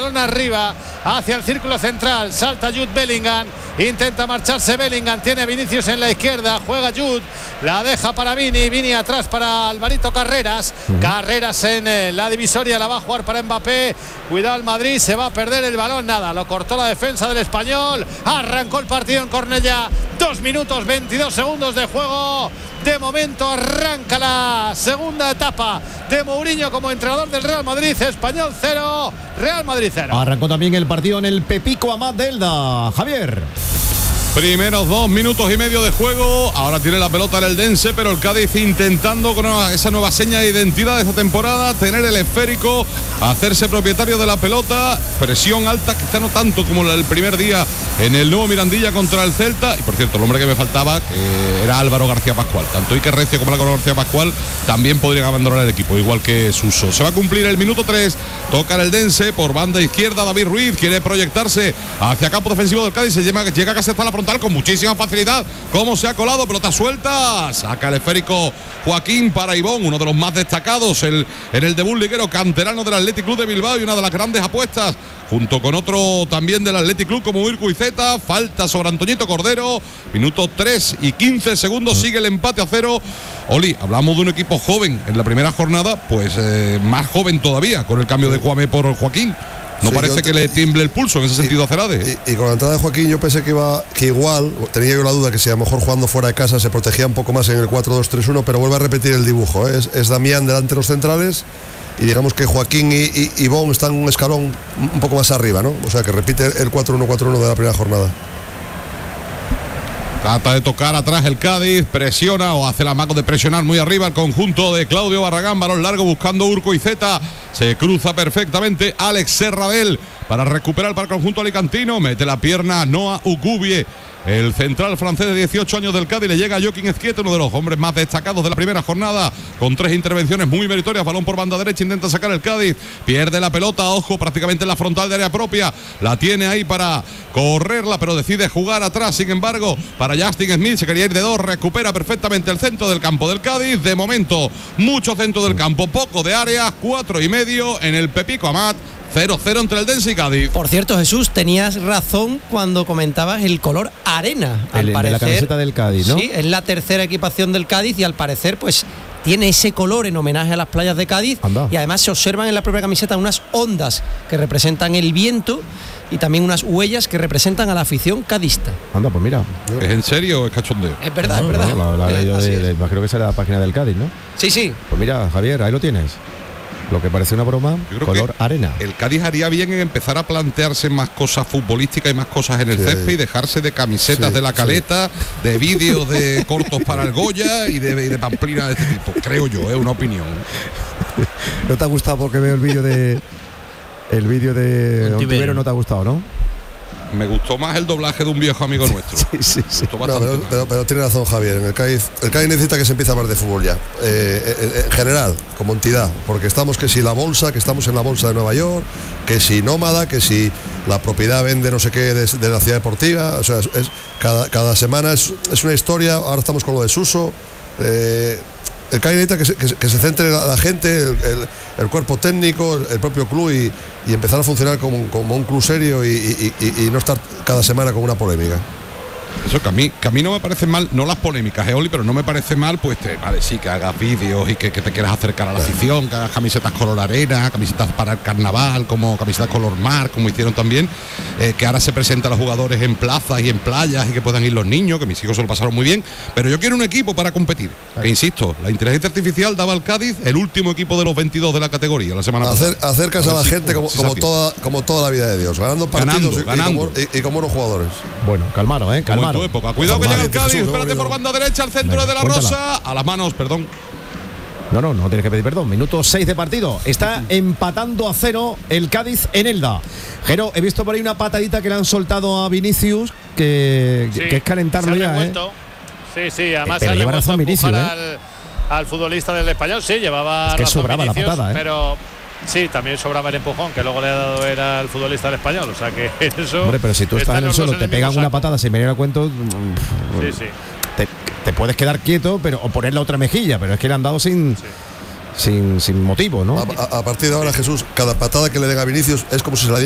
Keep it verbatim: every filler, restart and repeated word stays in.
balón arriba hacia el círculo central, salta Jude Bellingham, intenta marcharse Bellingham, tiene a Vinicius en la izquierda, juega Jude, la deja para Vini, Vini atrás para Alvarito Carreras, uh-huh. Carreras en eh, la divisoria, la va a jugar para Mbappé, cuidado el Madrid, se va a perder el balón, nada, lo cortó la defensa del Español, arrancó el partido en Cornellá, dos minutos veintidós segundos de juego. De momento arranca la segunda etapa de Mourinho como entrenador del Real Madrid. Español cero, Real Madrid cero. Arrancó también el partido en el Pepico Amat de Elda. Javier. Primeros dos minutos y medio de juego. Ahora tiene la pelota el Eldense, pero el Cádiz intentando con esa nueva seña de identidad de esta temporada, tener el esférico, hacerse propietario de la pelota. Presión alta, quizá no tanto como el primer día en el nuevo Mirandilla contra el Celta. Y por cierto, el hombre que me faltaba que era Álvaro García Pascual. Tanto Iker Recio como Álvaro García Pascual también podrían abandonar el equipo, igual que Suso. Se va a cumplir el minuto tres. Toca el Eldense por banda izquierda. David Ruiz quiere proyectarse hacia campo defensivo del Cádiz. Se llega, llega casi hasta la frontal con muchísima facilidad. Cómo se ha colado, pelota suelta. Saca el esférico Joaquín para Ibón, uno de los más destacados el, en el debut liguero, canterano del Athletic Club de Bilbao y una de las grandes apuestas, junto con otro también del Athletic Club como Urcuizeta. Falta sobre Antoñito Cordero. Minuto tres y quince segundos. Sigue el empate a cero. Oli, hablamos de un equipo joven en la primera jornada, pues eh, más joven todavía con el cambio de Juamé por Joaquín. No sí, parece que le tiemble el pulso en ese sentido a Cerade. Y, y con la entrada de Joaquín yo pensé que iba que igual, tenía yo la duda que si a lo mejor jugando fuera de casa se protegía un poco más en el cuatro dos tres uno, pero vuelve a repetir el dibujo, ¿eh? es, es Damián delante de los centrales y digamos que Joaquín y, y, y Bon están un escalón un poco más arriba, ¿no? O sea que repite el cuatro uno cuatro uno de la primera jornada. Trata de tocar atrás el Cádiz, presiona o hace la mano de presionar muy arriba el conjunto de Claudio Barragán, balón largo buscando Urcuizeta, se cruza perfectamente Alex Serradell para recuperar para el conjunto alicantino, mete la pierna Noah Ugubie, el central francés de dieciocho años del Cádiz, le llega a Joaquín Ezquieto, uno de los hombres más destacados de la primera jornada, con tres intervenciones muy meritorias, balón por banda derecha, intenta sacar el Cádiz, pierde la pelota, ojo, prácticamente en la frontal de área propia, la tiene ahí para correrla, pero decide jugar atrás, sin embargo, para Justin Smith, se quería ir de dos, recupera perfectamente el centro del campo del Cádiz, de momento, mucho centro del campo, poco de área, cuatro y medio en el Pepico Amat, cero cero entre el Eldense y Cádiz. Por cierto, Jesús, tenías razón cuando comentabas el color arena. Al el, parecer, de la camiseta del Cádiz, ¿no? Sí, es la tercera equipación del Cádiz y al parecer, pues, tiene ese color en homenaje a las playas de Cádiz. Anda. Y además se observan en la propia camiseta unas ondas que representan el viento y también unas huellas que representan a la afición cadista. Anda, pues mira. ¿Es en serio o es cachondeo? Es verdad, no, es verdad. No, la, la, la, de, de, creo que será la página del Cádiz, ¿no? Sí, sí. Pues mira, Javier, ahí lo tienes. Lo que parece una broma, color arena. El Cádiz haría bien en empezar a plantearse más cosas futbolísticas y más cosas en el sí. césped y dejarse de camisetas sí, de la Caleta, sí. de vídeos de cortos para el Goya y de, de pamplina de este tipo. Creo yo, es ¿eh? una opinión. ¿No te ha gustado porque veo el vídeo de el vídeo de Ontivero? No te ha gustado, ¿no? Me gustó más el doblaje de un viejo amigo nuestro. Sí, sí, sí. No, pero, pero, pero tiene razón Javier, en el Cádiz, el Cádiz necesita que se empiece a hablar de fútbol ya, eh, en, en general, como entidad, porque estamos que si la bolsa, que estamos en la bolsa de Nueva York, que si Nómada, que si la propiedad vende no sé qué de, de la ciudad deportiva, o sea, es, es, cada, cada semana es, es una historia, ahora estamos con lo de Suso, eh, el Cádiz necesita que se, que, que se centre la, la gente, el, el, el cuerpo técnico, el, el propio club y, y empezar a funcionar como, como un club serio y, y, y, y no estar cada semana con una polémica. Eso que a mí, que a mí no me parece mal, no las polémicas, Eoli, pero no me parece mal, pues te, vale, sí, que hagas vídeos y que, que te quieras acercar a la afición, que hagas camisetas color arena, camisetas para el carnaval, como camisetas color mar, como hicieron también, eh, que ahora se presentan los jugadores en plazas y en playas y que puedan ir los niños, que mis hijos se lo pasaron muy bien, pero yo quiero un equipo para competir. E insisto, la inteligencia artificial daba al Cádiz el último equipo de los veintidós de la categoría la semana Acer, pasada. Acercas a la sí, gente como, como, toda, como toda la vida de Dios, ganando partidos ganando, y, ganando. Y, como, y, y como unos jugadores. Bueno, calmaros, eh, calmaros. Como en tu época. Cuidado que llega el Cádiz, espérate por banda derecha, al centro Venga, de la cuéntala. Rosa, a las manos, perdón. No, no, no tienes que pedir perdón. Minuto seis de partido. Está empatando a cero el Cádiz en Elda. Jero, he visto por ahí una patadita que le han soltado a Vinicius, que, sí, que es calentarlo ya, ¿eh? Sí, sí, además pero lleva razón Vinicius, ¿eh? al, al futbolista del Español, sí, llevaba es que razón sobraba Vinicius, la patada, ¿eh? Pero sí, también sobraba el empujón que luego le ha dado era el futbolista del Español, o sea que eso. Hombre, pero si tú estás en el suelo, te pegan una patada sin venir a cuento. Sí, sí. Te, te puedes quedar quieto, pero o poner la otra mejilla, pero es que le han dado sin, sí. sin, sin motivo, ¿no? A, a, a partir de ahora, Jesús, cada patada que le den a Vinicius es como si se la